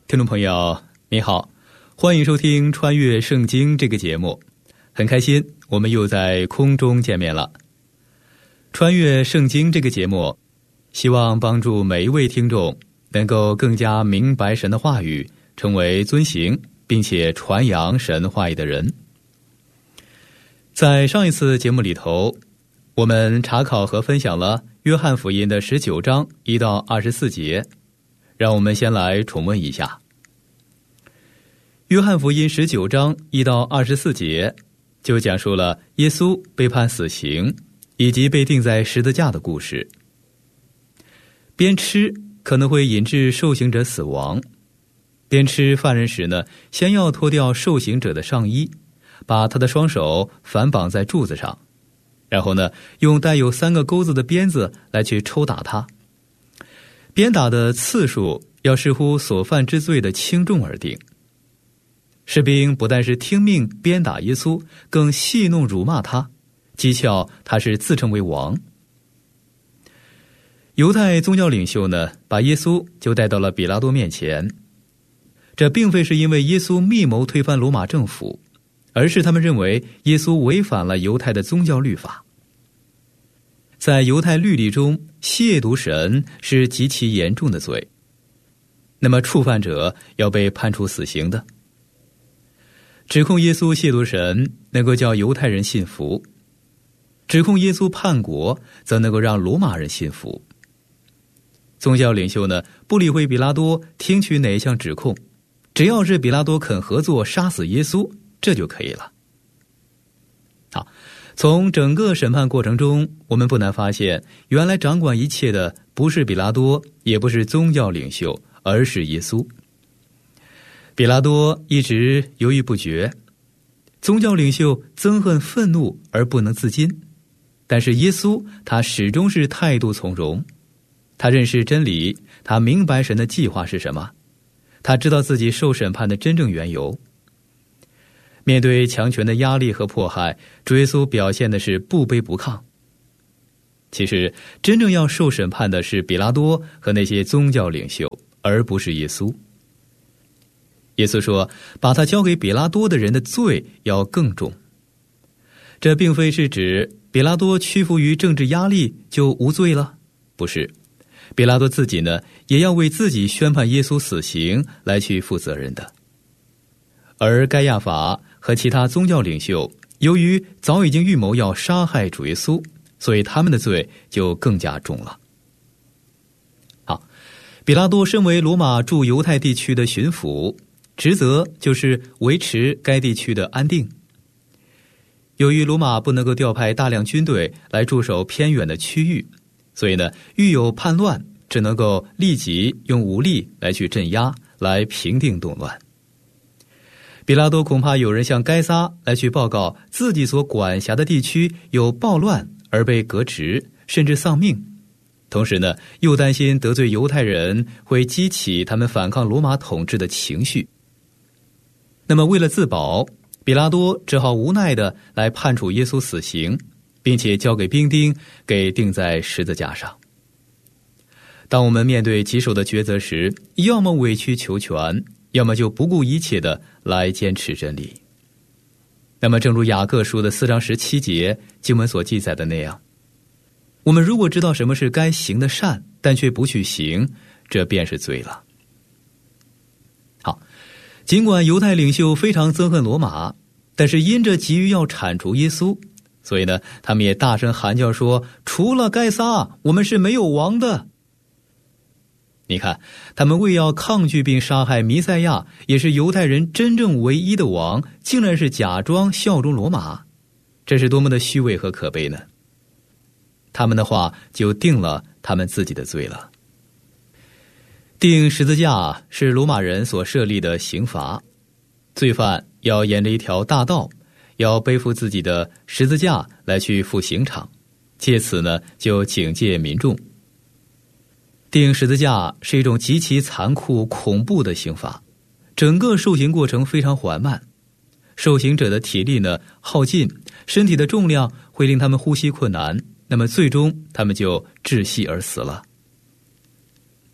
听众朋友你好，欢迎收听穿越圣经这个节目，很开心我们又在空中见面了。穿越圣经这个节目希望帮助每一位听众能够更加明白神的话语，成为遵行并且传扬神话语的人。在上一次节目里头，我们查考和分享了约翰福音的19章1到24节，让我们先来重温一下。约翰福音19章1到24节就讲述了耶稣被判死刑以及被钉在十字架的故事。边吃可能会引致受刑者死亡，边吃犯人时呢，先要脱掉受刑者的上衣，把他的双手反绑在柱子上，然后呢，用带有3个钩子的鞭子来去抽打他。鞭打的次数要视乎所犯之罪的轻重而定。士兵不但是听命鞭打耶稣，更戏弄辱骂他，讥诮他是自称为王。犹太宗教领袖呢，把耶稣就带到了比拉多面前。这并非是因为耶稣密谋推翻罗马政府，而是他们认为耶稣违反了犹太的宗教律法。在犹太律例中，亵渎神是极其严重的罪，那么触犯者要被判处死刑的。指控耶稣亵渎神能够叫犹太人信服，指控耶稣叛国则能够让罗马人信服。宗教领袖呢，不理会比拉多听取哪一项指控，只要是比拉多肯合作杀死耶稣，这就可以了。好，从整个审判过程中，我们不难发现，原来掌管一切的不是比拉多，也不是宗教领袖，而是耶稣。比拉多一直犹豫不决，宗教领袖憎恨愤怒而不能自禁，但是耶稣他始终是态度从容。他认识真理，他明白神的计划是什么，他知道自己受审判的真正缘由。面对强权的压力和迫害，主耶稣表现的是不卑不亢。其实真正要受审判的是比拉多和那些宗教领袖，而不是耶稣。耶稣说，把他交给比拉多的人的罪要更重。这并非是指比拉多屈服于政治压力就无罪了，不是。比拉多自己呢，也要为自己宣判耶稣死刑来去负责任的。而该亚法和其他宗教领袖，由于早已经预谋要杀害主耶稣，所以他们的罪就更加重了。好，比拉多身为罗马驻犹太地区的巡抚，职责就是维持该地区的安定。由于罗马不能够调派大量军队来驻守偏远的区域，所以呢，遇有叛乱，只能够立即用武力来去镇压，来平定动乱。比拉多恐怕有人向该撒来去报告自己所管辖的地区有暴乱而被革职，甚至丧命。同时呢，又担心得罪犹太人会激起他们反抗罗马统治的情绪。那么为了自保，比拉多只好无奈地来判处耶稣死刑，并且交给兵丁给钉在十字架上。当我们面对棘手的抉择时，要么委曲求全，要么就不顾一切的来坚持真理。那么正如雅各书的4章17节经文所记载的那样，我们如果知道什么是该行的善，但却不去行，这便是罪了。好，尽管犹太领袖非常憎恨罗马，但是因着急于要铲除耶稣，所以呢，他们也大声喊叫说，除了该撒，我们是没有王的。你看，他们为要抗拒并杀害弥赛亚，也是犹太人真正唯一的王，竟然是假装效忠罗马，这是多么的虚伪和可悲呢？他们的话就定了他们自己的罪了。钉十字架是罗马人所设立的刑罚，罪犯要沿着一条大道，要背负自己的十字架来去赴刑场，借此呢就警戒民众。钉十字架是一种极其残酷恐怖的刑罚，整个受刑过程非常缓慢，受刑者的体力呢耗尽，身体的重量会令他们呼吸困难，那么最终他们就窒息而死了。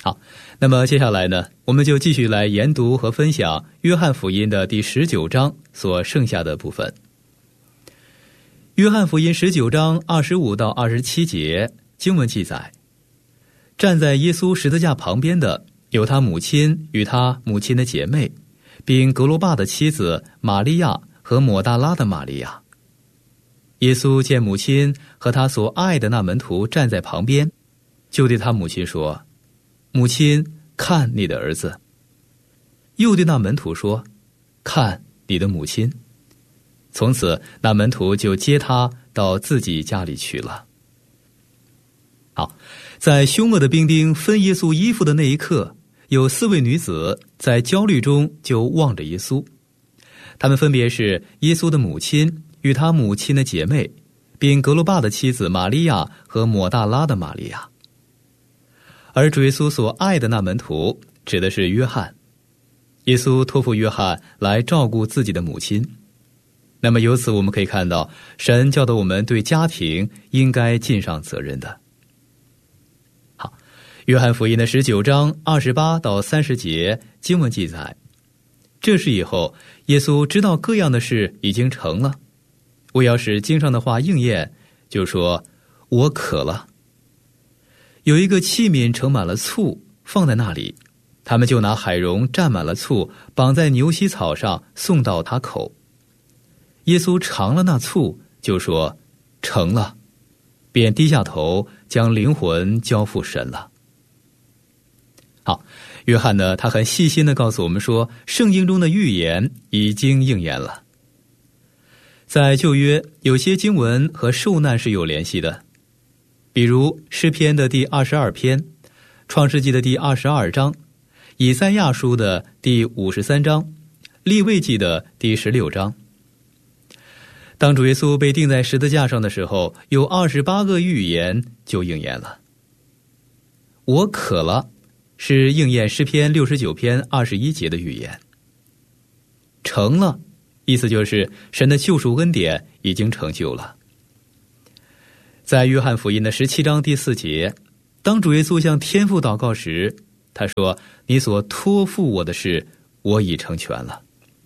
好，那么接下来呢，我们就继续来研读和分享约翰福音的第19章所剩下的部分。约翰福音19章25到27节经文记载，站在耶稣十字架旁边的有他母亲与他母亲的姐妹，并格罗巴的妻子玛利亚和抹大拉的玛利亚。耶稣见母亲和他所爱的那门徒站在旁边，就对他母亲说：母亲，看你的儿子。又对那门徒说：看你的母亲。从此那门徒就接他到自己家里去了。好，在凶恶的兵丁分耶稣衣服的那一刻，有4位女子在焦虑中就望着耶稣，她们分别是耶稣的母亲与他母亲的姐妹，并格罗巴的妻子玛利亚和抹大拉的玛利亚。而主耶稣所爱的那门徒指的是约翰，耶稣托付约翰来照顾自己的母亲。那么由此我们可以看到，神教导我们对家庭应该尽上责任的。好，约翰福音的19章28到30节经文记载，这事以后，耶稣知道各样的事已经成了，为要使经上的话应验，就说：我渴了。有一个器皿盛满了醋，放在那里，他们就拿海蓉蘸满了醋，绑在牛膝草上，送到他口。耶稣尝了那醋，就说：成了，便低下头，将灵魂交付神了。好，约翰呢，他很细心地告诉我们说，圣经中的预言已经应验了。在旧约，有些经文和受难是有联系的，比如诗篇的第22篇，创世纪的第22章，以赛亚书的第53章，利未记的第16章。当主耶稣被钉在十字架上的时候，有28个预言就应验了。我渴了，是应验诗篇69篇21节的预言。成了，意思就是神的救赎恩典已经成就了。在约翰福音的17章第4节，当主耶稣向天父祷告时，他说：你所托付我的事，我已成全了。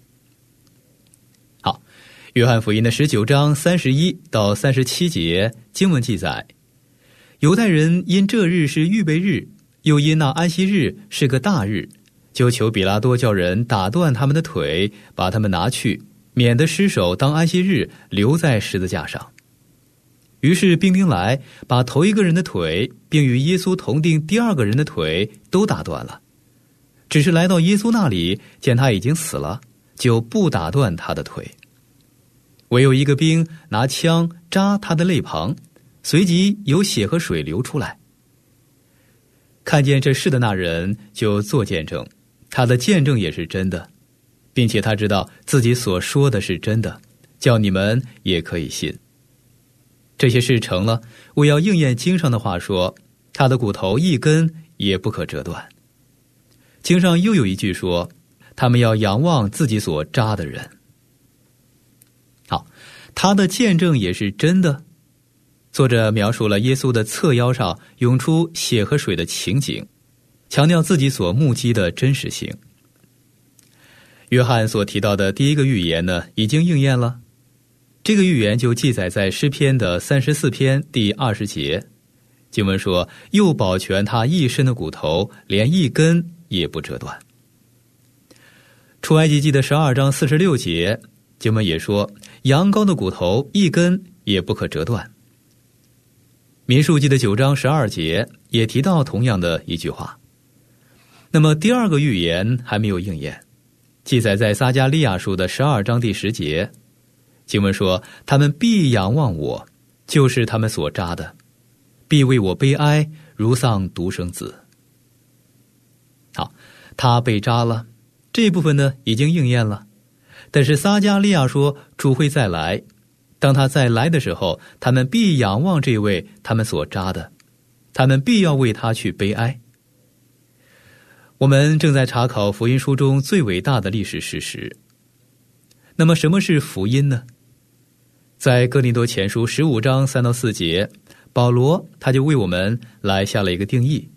好，约翰福音的19章31到37节经文记载，犹太人因这日是预备日，又因那安息日是个大日，就求比拉多叫人打断他们的腿，把他们拿去，免得尸首当安息日留在十字架上。于是兵丁来，把头一个人的腿，并与耶稣同定第二个人的腿都打断了。只是来到耶稣那里，见他已经死了，就不打断他的腿。唯有一个兵拿枪扎他的肋旁，随即有血和水流出来。看见这事的那人就做见证，他的见证也是真的，并且他知道自己所说的是真的，叫你们也可以信。这些事成了，为要应验经上的话说，他的骨头一根也不可折断。经上又有一句说，他们要仰望自己所扎的人。好，他的见证也是真的。作者描述了耶稣的侧腰上涌出血和水的情景，强调自己所目击的真实性。约翰所提到的第一个预言呢，已经应验了。这个预言就记载在诗篇的34篇第20节，经文说：又保全他一身的骨头，连一根也不折断。出埃及记的12章46节，经文也说：羊羔的骨头一根也不可折断。民数记的9章12节也提到同样的一句话。那么第二个预言还没有应验，记载在撒迦利亚书的12章第10节，经文说：他们必仰望我，就是他们所扎的，必为我悲哀，如丧独生子。好，他被扎了，这部分呢已经应验了。但是撒迦利亚说主会再来，当他再来的时候，他们必仰望这位他们所扎的，他们必要为他去悲哀。我们正在查考福音书中最伟大的历史事实。那么什么是福音呢？在哥林多前书15章3到4节，保罗他就为我们来下了一个定义。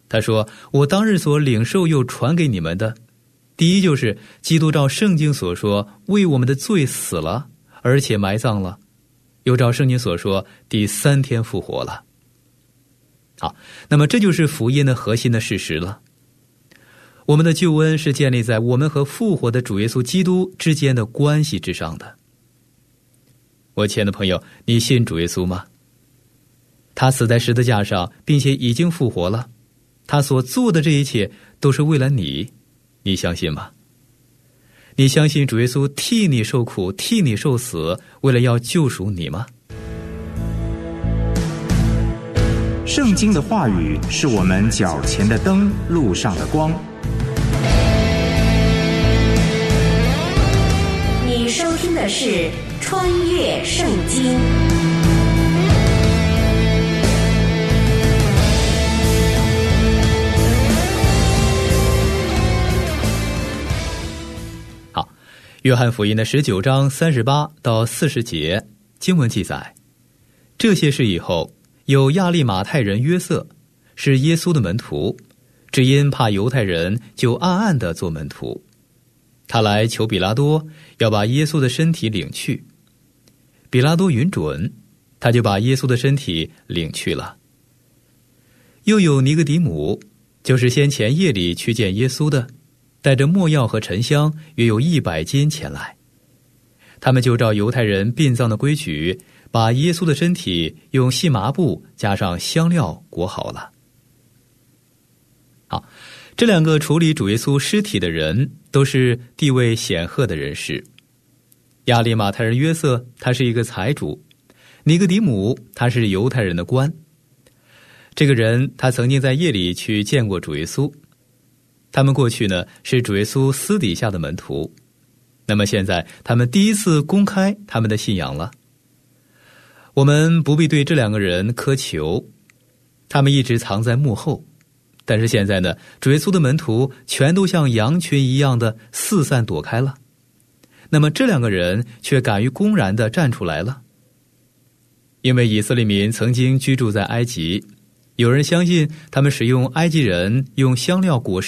他说，我当日所领受又传给你们的，第一就是基督照圣经所说为我们的罪死了，而且埋葬了，又照圣经所说第3天复活了。好，那么这就是福音的核心的事实了。我们的救恩是建立在我们和复活的主耶稣基督之间的关系之上的。我亲爱的朋友，你信主耶稣吗？他死在十字架上，并且已经复活了，他所做的这一切都是为了你，你相信吗？你相信主耶稣替你受苦，替你受死，为了要救赎你吗？ 圣经的话语是我们脚前的灯，路上的光。 你收听的是《穿越圣经》。 好，约翰福音的19章38到40节经文记载，这些事以后，有亚利马太人约瑟，是耶稣的门徒，只因怕犹太人，就暗暗地做门徒。他来求比拉多，要把耶稣的身体领去。比拉多允准，他就把耶稣的身体领去了。又有尼哥底母，就是先前夜里去见耶稣的，带着没药和沉香，约有100斤前来。他们就照犹太人殡葬的规矩，把耶稣的身体用细麻布加上香料裹好了。好，这2个处理主耶稣尸体的人都是地位显赫的人士。亚利马太人约瑟，他是一个财主；尼哥底母，他是犹太人的官。这个人他曾经在夜里去见过主耶稣，他们过去呢是主耶稣私底下的门徒，那么现在他们第一次公开他们的信仰了。我们不必对这2个人苛求，他们一直藏在幕后，但是现在呢，主耶稣的门徒全都像羊群一样的四散躲开了，那么这2个人却敢于公然地站出来了。因为以色列民曾经居住在埃及，有人相信他们使用埃及人用香料裹